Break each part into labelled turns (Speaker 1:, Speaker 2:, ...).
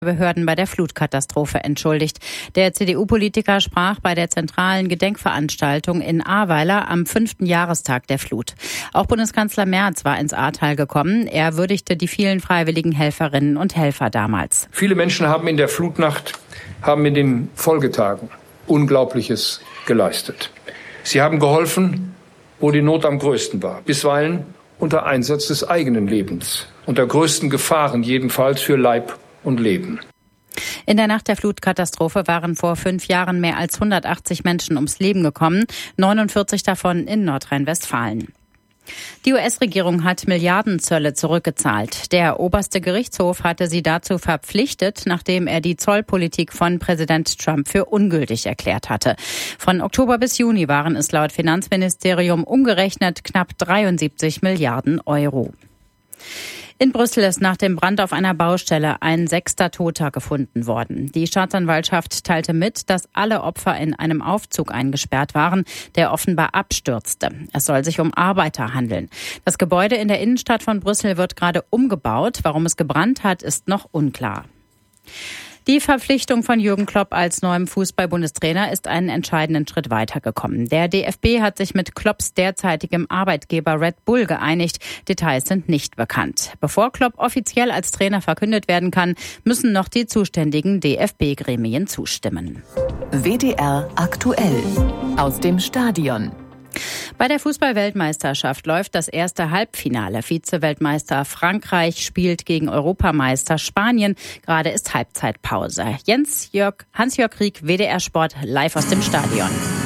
Speaker 1: Behörden bei der Flutkatastrophe entschuldigt. Der CDU-Politiker sprach bei der zentralen Gedenkveranstaltung in Ahrweiler am 5. Jahrestag der Flut. Auch Bundeskanzler Merz war ins Ahrtal gekommen. Er würdigte die vielen freiwilligen Helferinnen und Helfer damals.
Speaker 2: Viele Menschen haben in der Flutnacht, in den Folgetagen Unglaubliches geleistet. Sie haben geholfen, wo die Not am größten war, bisweilen unter Einsatz des eigenen Lebens, unter größten Gefahren jedenfalls für Leib und Leben.
Speaker 1: In der Nacht der Flutkatastrophe waren vor 5 Jahren mehr als 180 Menschen ums Leben gekommen, 49 davon in Nordrhein-Westfalen. Die US-Regierung hat Milliardenzölle zurückgezahlt. Der oberste Gerichtshof hatte sie dazu verpflichtet, nachdem er die Zollpolitik von Präsident Trump für ungültig erklärt hatte. Von Oktober bis Juni waren es laut Finanzministerium umgerechnet knapp 73 Milliarden Euro. In Brüssel ist nach dem Brand auf einer Baustelle ein 6. Toter gefunden worden. Die Staatsanwaltschaft teilte mit, dass alle Opfer in einem Aufzug eingesperrt waren, der offenbar abstürzte. Es soll sich um Arbeiter handeln. Das Gebäude in der Innenstadt von Brüssel wird gerade umgebaut. Warum es gebrannt hat, ist noch unklar. Die Verpflichtung von Jürgen Klopp als neuem Fußball-Bundestrainer ist einen entscheidenden Schritt weitergekommen. Der DFB hat sich mit Klopps derzeitigem Arbeitgeber Red Bull geeinigt. Details sind nicht bekannt. Bevor Klopp offiziell als Trainer verkündet werden kann, müssen noch die zuständigen DFB-Gremien zustimmen.
Speaker 3: WDR aktuell aus dem Stadion.
Speaker 1: Bei der Fußball-Weltmeisterschaft läuft das erste Halbfinale. Vize-Weltmeister Frankreich spielt gegen Europameister Spanien. Gerade ist Halbzeitpause. Hans-Jörg Rieck, WDR Sport, live aus dem Stadion.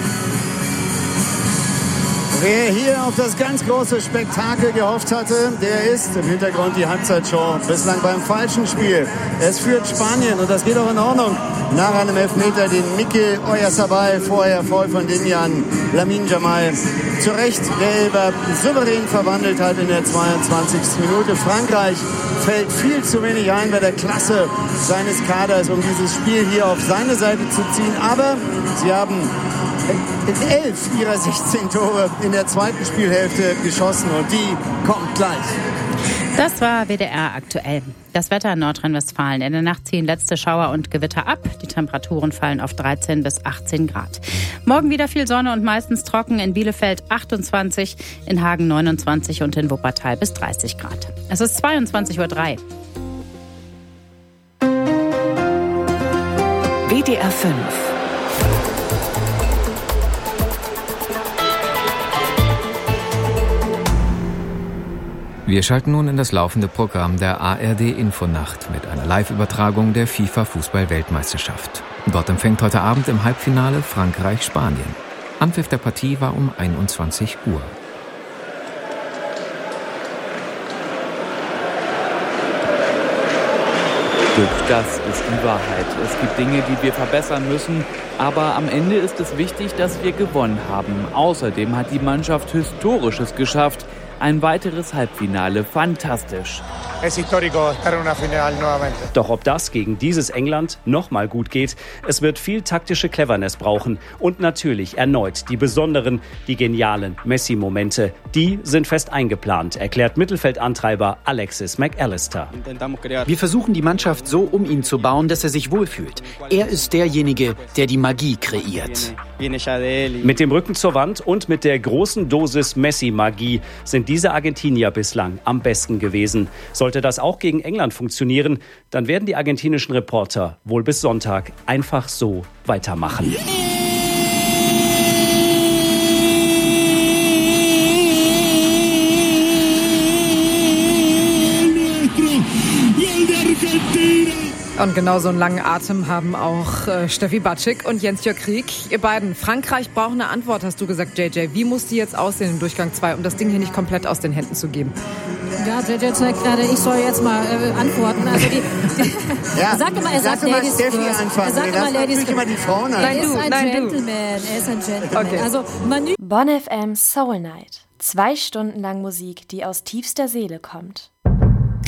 Speaker 4: Wer hier auf das ganz große Spektakel gehofft hatte, der ist im Hintergrund die Halbzeitshow. Bislang beim falschen Spiel. Es führt Spanien und das geht auch in Ordnung. Nach einem Elfmeter, den Mikel Oyarzabal vorher voll von Demian Lamine Yamal zu Recht der Elber souverän verwandelt hat in der 22. Minute. Frankreich fällt viel zu wenig ein bei der Klasse seines Kaders, um dieses Spiel hier auf seine Seite zu ziehen. Aber sie haben 11 ihrer 16 Tore in der zweiten Spielhälfte geschossen und die kommt gleich.
Speaker 1: Das war WDR aktuell. Das Wetter in Nordrhein-Westfalen. In der Nacht ziehen letzte Schauer und Gewitter ab. Die Temperaturen fallen auf 13 bis 18 Grad. Morgen wieder viel Sonne und meistens trocken. In Bielefeld 28, in Hagen 29 und in Wuppertal bis 30 Grad. Es ist 22:03 Uhr.
Speaker 3: WDR 5.
Speaker 5: Wir schalten nun in das laufende Programm der ARD-Infonacht mit einer Live-Übertragung der FIFA-Fußball-Weltmeisterschaft. Dort empfängt heute Abend im Halbfinale Frankreich-Spanien. Anpfiff der Partie war um 21 Uhr.
Speaker 6: Das ist die Wahrheit. Es gibt Dinge, die wir verbessern müssen, aber am Ende ist es wichtig, dass wir gewonnen haben. Außerdem hat die Mannschaft Historisches geschafft. Ein weiteres Halbfinale, fantastisch.
Speaker 7: Doch ob das gegen dieses England nochmal gut geht, es wird viel taktische Cleverness brauchen. Und natürlich erneut die besonderen, die genialen Messi-Momente. Die sind fest eingeplant, erklärt Mittelfeldantreiber Alexis McAllister.
Speaker 8: Wir versuchen die Mannschaft so um ihn zu bauen, dass er sich wohlfühlt. Er ist derjenige, der die Magie kreiert.
Speaker 7: Mit dem Rücken zur Wand und mit der großen Dosis Messi-Magie sind diese Argentinier bislang am besten gewesen. Sollte das auch gegen England funktionieren, dann werden die argentinischen Reporter wohl bis Sonntag einfach so weitermachen.
Speaker 9: Und genau so einen langen Atem haben auch Steffi Batschik und Jens-Jörg Rieck. Ihr beiden, Frankreich braucht eine Antwort, hast du gesagt, JJ. Wie muss die jetzt aussehen im Durchgang 2, um das Ding hier nicht komplett aus den Händen zu geben?
Speaker 10: Ja, JJ zeigt gerade, ich soll jetzt mal antworten. Also
Speaker 4: ja,
Speaker 10: sag immer, er sagt Ladies first.
Speaker 4: Er sagt immer Ladies first. Immer die Frauen an.
Speaker 10: Er ist ein Gentleman. Er ist ein Gentleman.
Speaker 9: Okay.
Speaker 10: Also,
Speaker 11: Bonn FM Soul Night. 2 Stunden lang Musik, die aus tiefster Seele kommt.